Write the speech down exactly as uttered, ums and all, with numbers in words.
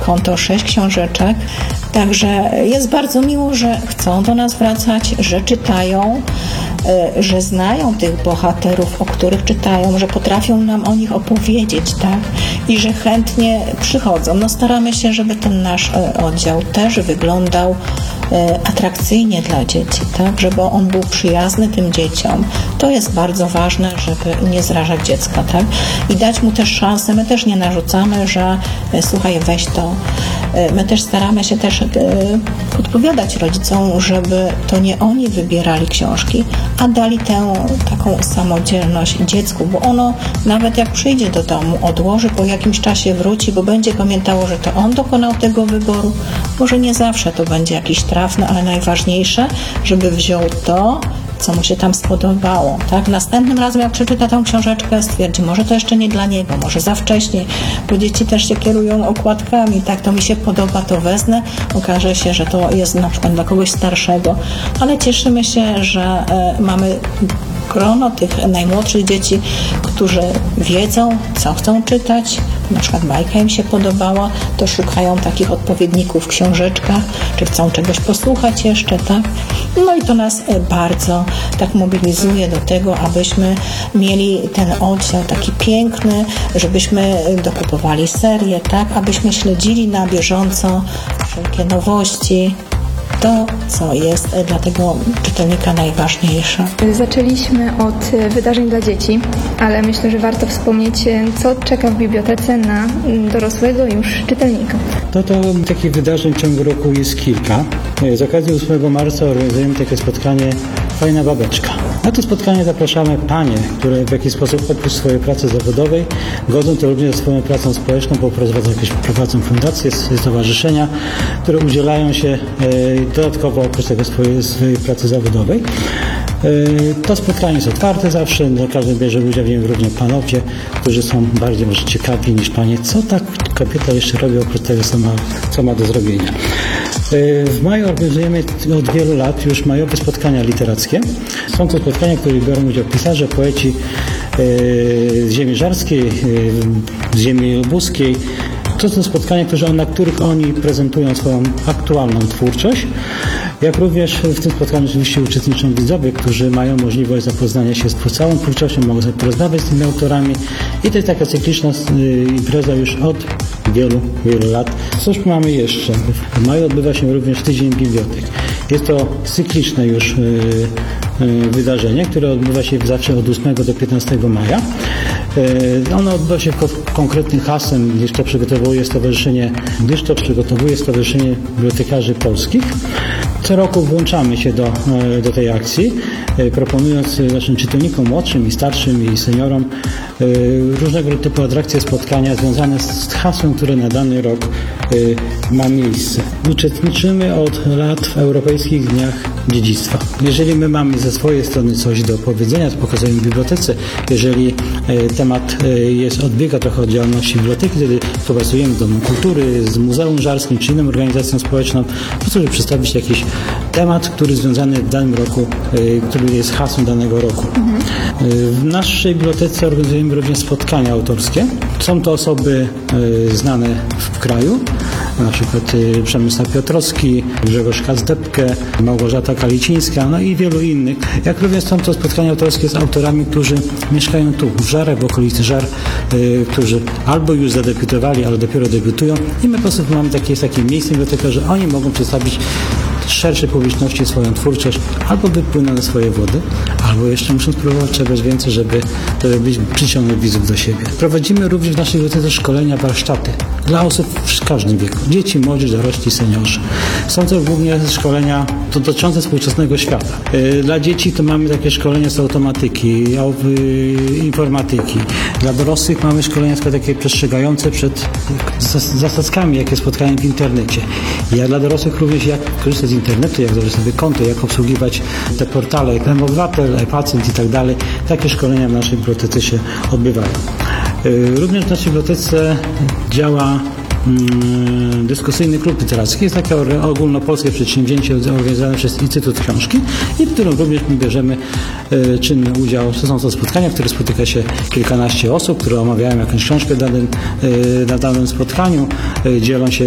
konto sześć książeczek. Także jest bardzo miło, że chcą do nas wracać, że czytają, że znają tych bohaterów, o których czytają, że potrafią nam o nich opowiedzieć, tak? I że chętnie przychodzą. No staramy się, żeby ten nasz oddział też wyglądał atrakcyjnie dla dzieci, tak? Żeby on był przyjazny tym dzieciom. To jest bardzo ważne, żeby nie zrażać dziecka, tak? I dać mu też szansę. My też nie narzucamy, że słuchaj, weź to. My też staramy się też podpowiadać rodzicom, żeby to nie oni wybierali książki, a dali tę taką samodzielność dziecku, bo ono nawet jak przyjdzie do domu, odłoży, po jakimś czasie wróci, bo będzie pamiętało, że to on dokonał tego wyboru. Może nie zawsze to będzie jakiś trafny, ale najważniejsze, żeby wziął to, co mu się tam spodobało, tak? Następnym razem, jak przeczyta tą książeczkę, stwierdzi, może to jeszcze nie dla niego, może za wcześnie, bo dzieci też się kierują okładkami, tak? To mi się podoba, to wezmę, okaże się, że to jest na przykład dla kogoś starszego, ale cieszymy się, że e, mamy grono tych najmłodszych dzieci, którzy wiedzą, co chcą czytać, na przykład bajka im się podobała, to szukają takich odpowiedników w książeczkach, czy chcą czegoś posłuchać jeszcze, tak? No i to nas bardzo tak mobilizuje do tego, abyśmy mieli ten oddział taki piękny, żebyśmy dokupowali serię, tak? Abyśmy śledzili na bieżąco wszelkie nowości, to, co jest dla tego czytelnika najważniejsze. Zaczęliśmy od wydarzeń dla dzieci, ale myślę, że warto wspomnieć, co czeka w bibliotece na dorosłego już czytelnika. To, to takich wydarzeń w ciągu roku jest kilka. Z okazji ósmego marca organizujemy takie spotkanie Fajna Babeczka. Na to spotkanie zapraszamy panie, które w jakiś sposób oprócz swojej pracy zawodowej godzą to również ze swoją pracą społeczną, bo prowadzą jakieś prowadzą fundacje, stowarzyszenia, które udzielają się e, dodatkowo oprócz tego swojej, swojej pracy zawodowej. E, to spotkanie jest otwarte zawsze, no, każdy bierze udział w nim również panowie, którzy są bardziej może ciekawi niż panie, co ta kobieta jeszcze robi oprócz tego, co ma, co ma do zrobienia. W maju organizujemy od wielu lat już majowe spotkania literackie. Są to spotkania, w których biorą udział pisarze, poeci z ziemi żarskiej, z ziemi lubuskiej. To są spotkania, na których oni prezentują swoją aktualną twórczość. Jak również w tym spotkaniu oczywiście uczestniczą widzowie, którzy mają możliwość zapoznania się z całą twórczością, mogą sobie porozmawiać z tymi autorami. I to jest taka cykliczna impreza już od wielu, wielu lat. Cóż mamy jeszcze? W maju odbywa się również Tydzień Bibliotek. Jest to cykliczne już wydarzenie, które odbywa się zawsze od ósmego do piętnastego maja. Ono odbywa się konkretnym hasłem, gdyż to przygotowuje Stowarzyszenie, gdyż to przygotowuje Stowarzyszenie Bibliotekarzy Polskich. Co roku włączamy się do, do tej akcji, proponując naszym czytelnikom młodszym i starszym i seniorom różnego typu atrakcje, spotkania związane z hasłem, które na dany rok ma miejsce. Uczestniczymy od lat w Europejskich Dniach Dziedzictwa. Jeżeli my mamy ze swojej strony coś do powiedzenia, to pokazujemy w bibliotece. Jeżeli temat jest, odbiega trochę od działalności biblioteki, wtedy współpracujemy z Domem Kultury, z Muzeum Żarskim czy inną organizacją społeczną, po to, żeby przedstawić jakiś temat, który związany w danym roku, który jest hasłem danego roku. Mhm. W naszej bibliotece organizujemy również spotkania autorskie. Są to osoby znane w kraju, na przykład Przemysław Piotrowski, Grzegorz Kazdebkę, Małgorzata Kalicińska, no i wielu innych. Jak również są to spotkania autorskie z autorami, którzy mieszkają tu, w Żarach, w okolicy Żar, yy, którzy albo już zadebiutowali, albo dopiero debiutują i my po prostu mamy takie, jest takie miejsce biblioteka, że oni mogą przedstawić szerszej publiczności swoją twórczość, albo wypłyną na swoje wody, albo jeszcze muszą spróbować czegoś więcej, żeby, żeby być, przyciągnąć widzów do siebie. Prowadzimy również w naszej bibliotece szkolenia, warsztaty dla osób w każdym wieku. Dzieci, młodzież, dorośli, seniorzy. Są to głównie szkolenia dotyczące współczesnego świata. Dla dzieci to mamy takie szkolenia z automatyki, informatyki. Dla dorosłych mamy szkolenia takie przestrzegające przed zasadzkami, jakie spotkają w internecie. Ja dla dorosłych również jak korzystać z internetu, jak założyć sobie konto, jak obsługiwać te portale, jak e-obywatel, e-pacjent i tak dalej. Takie szkolenia w naszej bibliotece się odbywają. Również w naszej bibliotece działa mm, dyskusyjny klub literacki. Jest takie ogólnopolskie przedsięwzięcie organizowane przez Instytut Książki i w którym również my bierzemy e, czynny udział. To są to spotkania, w których spotyka się kilkanaście osób, które omawiają jakąś książkę w danym, e, na danym spotkaniu, e, dzielą się